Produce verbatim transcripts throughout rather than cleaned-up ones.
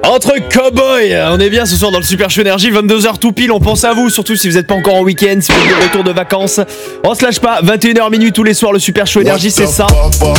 Entre cowboys, on est bien ce soir dans le Super Show Énergie, vingt-deux heures tout pile, on pense à vous, surtout si vous n'êtes pas encore en week-end, si vous êtes de retour de vacances. On se lâche pas, vingt et une heures minuit tous les soirs, le Super Show Énergie, c'est ça.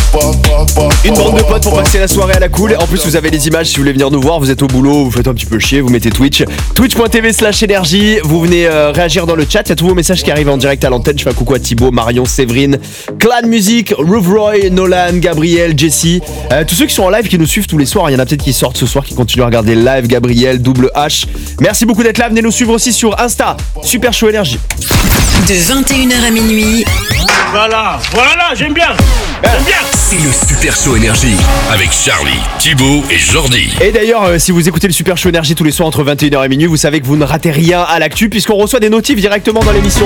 Une bande de potes pour passer la soirée à la cool. En plus, vous avez les images si vous voulez venir nous voir, vous êtes au boulot, vous faites un petit peu chier, vous mettez Twitch, twitch.tv slash énergie, vous venez euh, réagir dans le chat, il y a tous vos messages qui arrivent en direct à l'antenne. Je fais un coucou à Thibaut, Marion, Séverine, Clan Music, Rouvroy, Nolan, Gabriel, Jessie, euh, tous ceux qui sont en live, qui nous suivent tous les soirs. Il y en a peut-être qui sortent ce soir, qui continuent à regarder le live. Gabriel, double H, merci beaucoup d'être là. Venez nous suivre aussi sur Insta, Super Show Énergie. De vingt et une heures à minuit. Voilà, voilà, j'aime bien. J'aime bien. C'est le Super Show Énergie avec Charlie, Thibaut et Jordi. Et d'ailleurs, euh, si vous écoutez le Super Show Énergie tous les soirs entre vingt et une heures et minuit, vous savez que vous ne ratez rien à l'actu puisqu'on reçoit des notifs directement dans l'émission.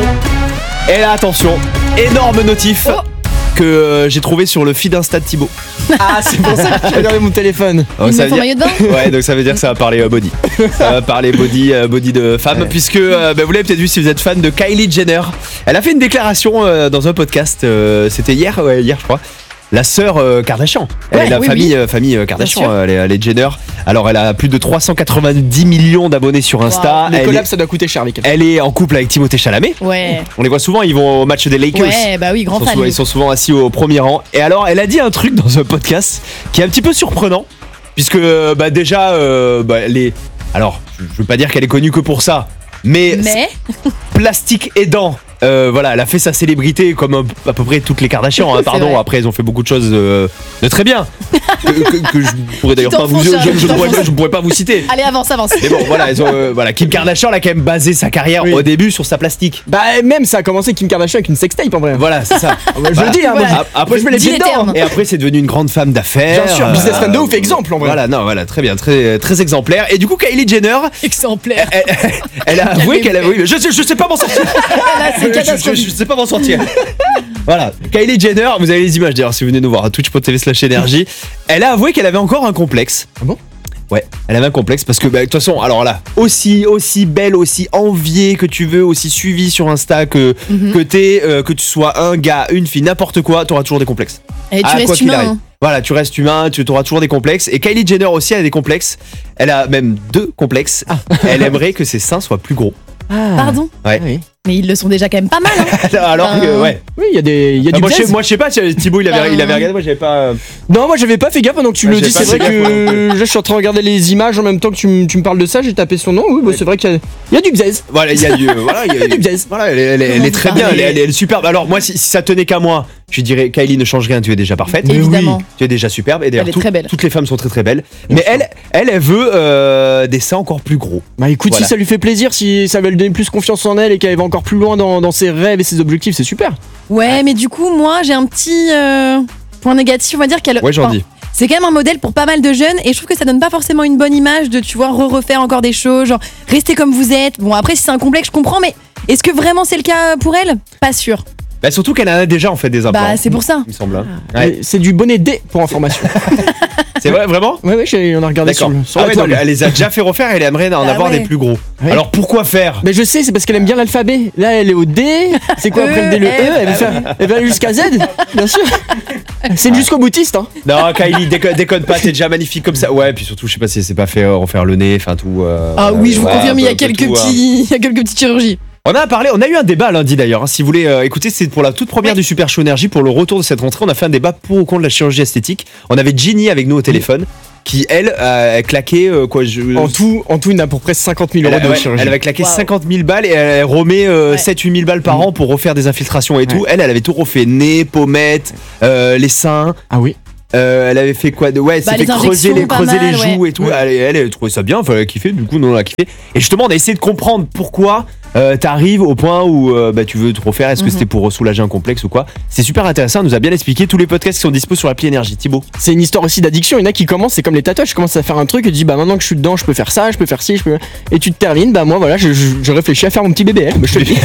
Et là, attention, énorme notif oh. que euh, j'ai trouvé sur le feed Insta de Thibaut. Ah, c'est pour ça que j'ai regardé mon téléphone. Oh, Il ça me veut fait dire... maillot de bain. Ouais, donc ça veut dire que ça va parler euh, body. Ça va parler body, euh, body de femme, ouais. Puisque euh, bah, vous l'avez peut-être vu si vous êtes fan de Kylie Jenner. Elle a fait une déclaration euh, dans un podcast. Euh, c'était hier, ouais, hier je crois. La sœur euh, Kardashian, elle ouais, est la oui, famille, oui. euh, famille euh, Kardashian, euh, elle, est, elle est Jenner. Alors elle a plus de trois cent quatre-vingt-dix millions d'abonnés sur Insta. Wow. Les collabs, est, ça doit coûter cher, les elle est en couple avec Timothée Chalamet. Ouais. On les voit souvent, ils vont au match des Lakers. Ouais, bah oui, grand ils fan. Souvent, ils sont souvent assis au premier rang. Et alors, elle a dit un truc dans un podcast qui est un petit peu surprenant, puisque bah déjà, euh, bah, les. Alors, je veux pas dire qu'elle est connue que pour ça, mais, Mais... plastique aidant. Euh, voilà, elle a fait sa célébrité comme un, à peu près toutes les Kardashians, hein, pardon. Vrai. Après, ils ont fait beaucoup de choses euh, de très bien que, que, que je pourrais d'ailleurs pas vous, je, je, je, pourrais, je pourrais pas vous citer. Allez, avance, avance. Mais bon, voilà, ils ont, euh, voilà, Kim Kardashian elle a quand même basé sa carrière oui. au début sur sa plastique. Bah même ça a commencé Kim Kardashian avec une sextape en vrai. Voilà, c'est ça. Je voilà. le dis, hein, voilà. moi, après je me les pieds dedans. Et après, c'est devenu une grande femme d'affaires. Bien sûr, euh, businessman de ouf, exemple en vrai. Voilà, non, voilà, très bien, très, très exemplaire. Et du coup, Kylie Jenner, exemplaire. Elle, elle, elle a avoué qu'elle a. Oui, je, je, je sais pas m'en sortir. Là, c'est catastrophique. Je, je, je sais pas m'en sortir. Voilà, Kylie Jenner, vous avez les images d'ailleurs si vous venez nous voir à twitch.tv slash énergie. Elle a avoué qu'elle avait encore un complexe. Ah bon? Ouais, elle avait un complexe parce que bah, de toute façon, alors là, aussi aussi belle, aussi enviée que tu veux, aussi suivie sur Insta que mm-hmm. que t'es, euh, que tu sois un gars, une fille, n'importe quoi, t'auras toujours des complexes. Et tu ah, restes humain. Hein. Voilà, tu restes humain, tu auras toujours des complexes. Et Kylie Jenner aussi a des complexes. Elle a même deux complexes. Ah. Elle aimerait que ses seins soient plus gros. Ah. Pardon? Ouais. Ah oui. Mais ils le sont déjà quand même pas mal. Hein. Alors que, euh... ouais. Oui, il y a des, il y a ah, du moi, jazz. je, moi, je sais pas, Thibaut, il avait, euh... il avait regardé, moi, j'avais pas. Euh... Non, moi, j'avais pas fait gaffe pendant que tu ah, le dis. C'est vrai que là, je suis en train de regarder les images en même temps que tu, m- tu me parles de ça. J'ai tapé son nom. Oui, bah, c'est vrai qu'il y a, il y a du bzez. Voilà, il y a du, voilà, il y a, il y a du bzez. Voilà, elle, elle, elle, elle est très bien, elle, elle, elle est superbe. Alors, moi, si, si ça tenait qu'à moi, je dirais, Kylie, ne change rien, tu es déjà parfaite. Évidemment. Oui, tu es déjà superbe. Et d'ailleurs, tout, toutes les femmes sont très très belles. Bien mais elle, elle, elle veut euh, des seins encore plus gros. Bah écoute, voilà. Si ça lui fait plaisir, si ça va lui donner plus confiance en elle et qu'elle va encore plus loin dans, dans ses rêves et ses objectifs, c'est super. Ouais, ouais, mais du coup, moi, j'ai un petit euh, point négatif, on va dire qu'elle. Ouais, j'en dis. C'est quand même un modèle pour pas mal de jeunes et je trouve que ça donne pas forcément une bonne image de, tu vois, re-refaire encore des choses, genre rester comme vous êtes. Bon, après, si c'est un complexe, je comprends, mais est-ce que vraiment c'est le cas pour elle? Pas sûr. Bah surtout qu'elle a déjà en fait des implants. Bah c'est pour ça. Il me semble. Hein. Ouais. C'est du bonnet D pour information. C'est vrai, vraiment? Ouais, ouais, on a regardé sur, sur ah la ouais, toile. Donc, elle les a déjà fait refaire et elle aimerait en bah avoir ouais. des plus gros. Ouais. Alors pourquoi faire? Mais je sais, c'est parce qu'elle aime bien l'alphabet. Là, elle est au D. C'est quoi après le D, le E? Elle va, faire, elle va aller jusqu'à Z, bien sûr. C'est une jusqu'au boutiste, hein. Non, Kylie, déconne, déconne pas, t'es déjà magnifique comme ça. Ouais, puis surtout, je sais pas si c'est pas fait euh, refaire le nez, enfin tout. Euh, ah oui, je vous ouais, confirme, il y a peu, quelques tout, petits, il y a quelques petites chirurgies. On a parlé, on a eu un débat lundi d'ailleurs. Hein, si vous voulez euh, écouter, c'est pour la toute première oui. du Super Show Énergie, pour le retour de cette rentrée. On a fait un débat pour ou contre la chirurgie esthétique. On avait Ginny avec nous au téléphone, qui elle euh, a claqué euh, quoi je... En tout, en tout, il a pour près cinquante mille euros de ouais, chirurgie. Elle avait claqué wow. cinquante mille balles et elle remet euh, ouais. sept à huit mille balles par mmh. an pour refaire des infiltrations et ouais. tout. Elle, elle avait tout refait, nez, pommettes, euh, les seins. Ah oui. Euh, elle avait fait quoi de ouais, bah, c'est fait creuser les creuser mal, les joues ouais. et tout. Ouais. Elle, elle, elle trouvait ça bien, enfin, elle a kiffé. Du coup, nous on a kiffé. Et justement, on a essayé de comprendre pourquoi euh, t'arrives au point où euh, bah, tu veux te refaire. Est-ce que mm-hmm. c'était pour soulager un complexe ou quoi? C'est super intéressant. Elle nous a bien expliqué tous les podcasts qui sont dispo sur l'appli Énergie. Thibaut. C'est une histoire aussi d'addiction. Il y en a qui commencent, c'est comme les tatouages. Je commence à faire un truc et tu dis bah maintenant que je suis dedans, je peux faire ça, je peux faire ci, je peux. Et tu te termines. Bah moi voilà, je, je, je réfléchis à faire mon petit bébé. Bah, je te le dis.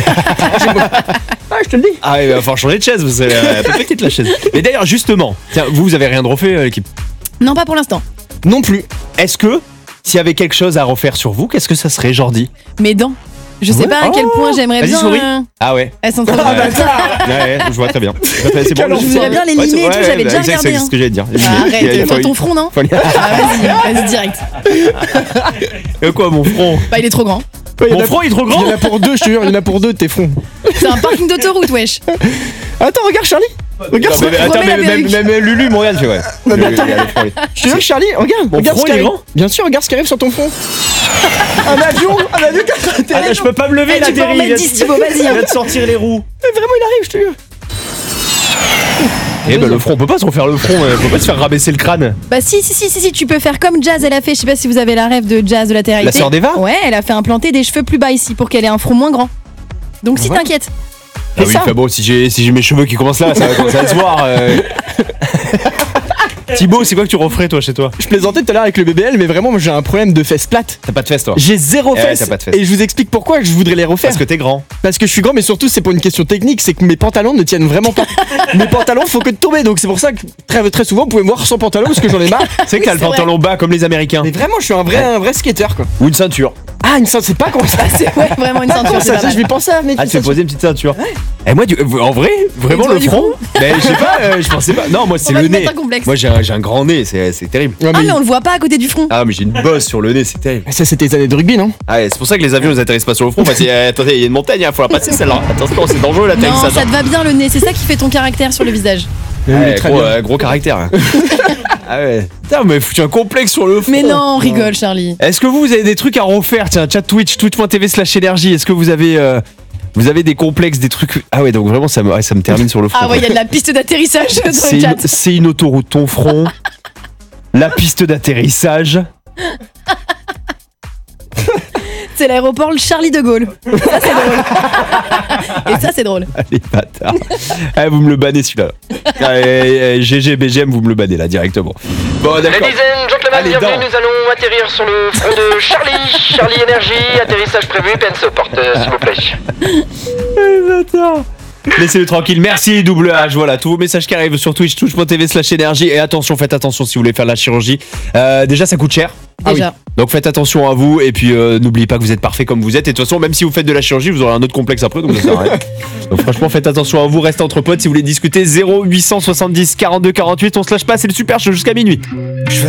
Ah, je te le dis. Ah, il va falloir changer de chaise. Vous savez, un peu petite la chaise. Mais d'ailleurs, justement, tiens, vous, vous avez rien de refait, euh, l'équipe? Non, pas pour l'instant. Non plus. Est-ce que s'il y avait quelque chose à refaire sur vous, qu'est-ce que ça serait, Jordi? Mes dents. Je sais Ouais. pas à quel point j'aimerais Vas-y, bien. souris. euh, Ah ouais. Elles sont trop Ouais, drôles. ouais, je vois très bien. C'est bon. Je voudrais bien les Ouais, limer et tout, ouais, j'avais déjà exact, regardé. C'est hein. ce que j'allais dire. Ah, Arrête, enfin ton front, non Faut aller- Ah, Vas-y, vas-y, direct. Euh, Quoi, mon front Bah, il est trop grand. Ouais, il y en Mon a- front, il est trop Il grand y en a pour deux, je te jure, il y en a pour deux de tes fronts. C'est un parking d'autoroute, wesh. Attends, regarde Charlie. Regarde Non, ça. mais, Attends, remets la mais même, perruque. même Lulu, mon regarde, fait ouais. Non, mais Le- attends. il y a le front, il- Je te jure, Charlie, regarde. Mon regarde front, ce qui il est arrive. grand Bien sûr, regarde ce qui arrive sur ton front. Un avion, un avion qui a Ah, atterri. là, je peux pas me lever, Eh, là, tu peux en Terry. mettre dix, Thibaut, vas-y, Il hein. vient de sortir les roues. Mais vraiment, il arrive, je te jure. Eh ben, le front, on peut pas se refaire le front, on peut pas se faire rabaisser le crâne. Bah si si si si si tu peux faire comme Jazz elle a fait, je sais pas si vous avez la rêve de Jazz de la Terre. La sœur d'Eva Ouais, elle a fait implanter des cheveux plus bas ici pour qu'elle ait un front moins grand. Donc si ouais. t'inquiètes. Ah Fais oui, ça. enfin bon, si j'ai si j'ai mes cheveux qui commencent là, ça va commencer à se voir. euh. Thibaut, c'est quoi que tu referais toi chez toi? Je plaisantais tout à l'heure avec le B B L, mais vraiment, moi, j'ai un problème de fesses plates. T'as pas de fesses toi? J'ai zéro Eh ouais, fesses. t'as pas de fesses. Et je vous explique pourquoi je voudrais les refaire. Parce que t'es grand. Parce que je suis grand, mais surtout, c'est pour une question technique, c'est que mes pantalons ne tiennent vraiment pas. Mes pantalons, faut que de tomber, donc c'est pour ça que très, très souvent, vous pouvez me voir sans pantalon parce que j'en ai marre. C'est que t'as le c'est vrai. pantalon bas comme les Américains. Mais vraiment, je suis un vrai, un vrai skater, quoi. Ou une ceinture. Ah, une ceinture, c'est pas comme ça. C'est ouais, vraiment une ceinture, c'est Ça, pas ça, je mal. vais penser à mettre Ah, une tu fais ceinture. poser une petite ceinture. Et moi, du- euh, en vrai, vraiment toi, le du front. coup Mais je sais pas, euh, je pensais pas. Non, moi c'est On va le lui nez. mettre un complexe. Moi j'ai un, j'ai un grand nez, c'est c'est terrible. Ouais, Ah mais- mais on le voit pas à côté du front. Ah, mais j'ai une bosse sur le nez, c'est terrible. Ça, c'était les années de rugby, non? Ah, ouais, c'est pour ça que les avions ils atterrissent pas sur le front. Parce que, euh, attendez, il y a une montagne, il faut la passer celle-là. Attention, c'est dangereux Non, l'atterrissage. ça te va bien le nez, c'est ça qui fait ton caractère sur le visage. Ouais, très gros, bien. euh, gros caractère. hein. Ah ouais. Putain, mais foutu un complexe sur le front. Mais non, on rigole Charlie. Est-ce que vous, vous avez des trucs à refaire? Tiens, chat Twitch, twitch.tv slash énergie. Est-ce que vous avez, euh, vous avez des complexes, des trucs. Ah ouais, donc vraiment, ça me, ouais, ça me termine sur le front. Ah ouais, il y a de la piste d'atterrissage dans C'est le une, chat. c'est une autoroute, ton front. La piste d'atterrissage. C'est l'aéroport le Charlie de Gaulle. Ça c'est drôle. Et ça c'est drôle. Allez, bâtard. Ah, vous me le bannez celui-là. Allez, G G B G M, vous me le bannez là directement. Bon, d'accord. Ladies and gentlemen, Allez, bienvenue, dans. nous allons atterrir sur le front de Charlie. Charlie Énergie, atterrissage prévu, peine se porte, euh, s'il vous plaît. Bâtard. Laissez-le tranquille, merci double H, voilà, tous vos messages qui arrivent sur Twitch, twitch.tv slash énergie, et attention, faites attention si vous voulez faire de la chirurgie, euh, déjà ça coûte cher, Déjà. donc faites attention à vous, et puis euh, n'oubliez pas que vous êtes parfait comme vous êtes, et de toute façon, même si vous faites de la chirurgie, vous aurez un autre complexe après, donc ça sert à rien. Donc franchement, faites attention à vous, restez entre potes, si vous voulez discuter, zéro huit cent soixante-dix quarante-deux quarante-huit, on se lâche pas, c'est le super show jusqu'à minuit.